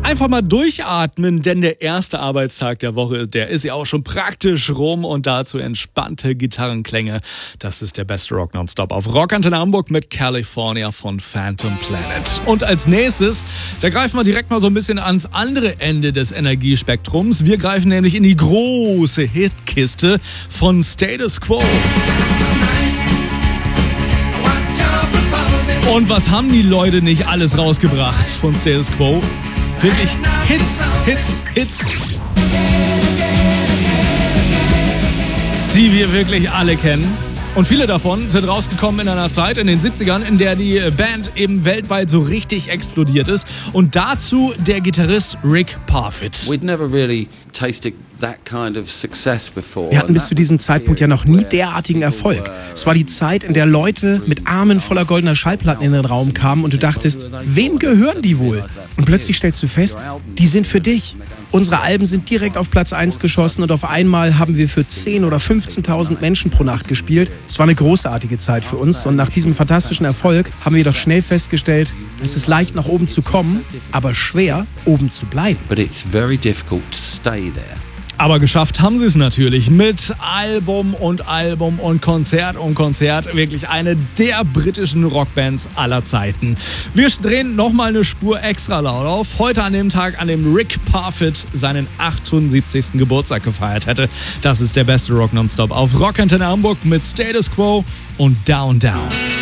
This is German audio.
Einfach mal durchatmen, denn der erste Arbeitstag der Woche, der ist ja auch schon praktisch rum und dazu entspannte Gitarrenklänge. Das ist der beste Rock Nonstop auf Rockantenne Hamburg mit California von Phantom Planet. Und als nächstes, da greifen wir direkt mal so ein bisschen ans andere Ende des Energiespektrums. Wir greifen nämlich in die große Hitkiste von Status Quo. Und was haben die Leute nicht alles rausgebracht von Status Quo? Wirklich Hits, die wir wirklich alle kennen. Und viele davon sind rausgekommen in einer Zeit, in den 70ern, in der die Band eben weltweit so richtig explodiert ist. Und dazu der Gitarrist Rick Parfitt. We'd never really tasted that kind of success before. Wir hatten bis zu diesem Zeitpunkt ja noch nie derartigen Erfolg. Es war die Zeit, in der Leute mit Armen voller goldener Schallplatten in den Raum kamen und du dachtest, wem gehören die wohl? Und plötzlich stellst du fest, die sind für dich. Unsere Alben sind direkt auf Platz 1 geschossen und auf einmal haben wir für 10.000 oder 15.000 Menschen pro Nacht gespielt. Es war eine großartige Zeit für uns und nach diesem fantastischen Erfolg haben wir doch schnell festgestellt, es ist leicht nach oben zu kommen, aber schwer oben zu bleiben. But it's very difficult to stay there. Aber geschafft haben sie es natürlich mit Album und Konzert und Konzert. Wirklich eine der britischen Rockbands aller Zeiten. Wir drehen nochmal eine Spur extra laut auf. Heute an dem Tag, an dem Rick Parfitt seinen 78. Geburtstag gefeiert hätte. Das ist der beste Rock Nonstop auf Rockantenne Hamburg mit Status Quo und Down Down.